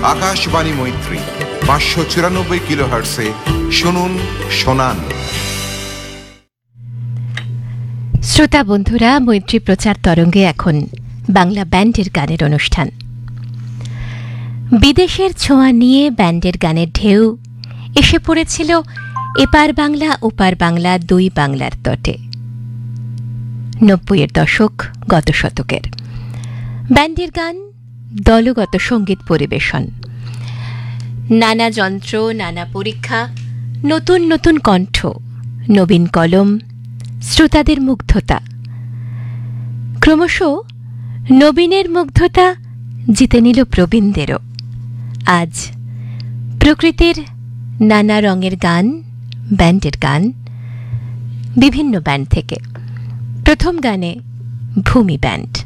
আকাশবাণী মৈত্রী 594 কিলোহার্টসে শুনুন শোনান। শ্রোতা বন্ধুরা, মৈত্রী প্রচার তরঙ্গে এখন বাংলা ব্যান্ডের গানের অনুষ্ঠান। বিদেশের ছোঁয়া নিয়ে ব্যান্ডের গানের ঢেউ এসে পড়েছিল এপার বাংলা ওপার বাংলা দুই বাংলার তটে। 90-এর দশক, গত শতকের ব্যান্ডের গান, দলগত সঙ্গীত পরিবেশন, নানা যন্ত্র, নানা পরীক্ষা, নতুন নতুন কণ্ঠ, নবীন কলম, শ্রোতাদের মুগ্ধতা। ক্রমশ নবীনের মুগ্ধতা জিতে নিল প্রবীণদেরও। আজ প্রকৃতির নানা রঙের গান, ব্যান্ডের গান, বিভিন্ন ব্যান্ড থেকে। প্রথম গানে ভূমি ব্যান্ড।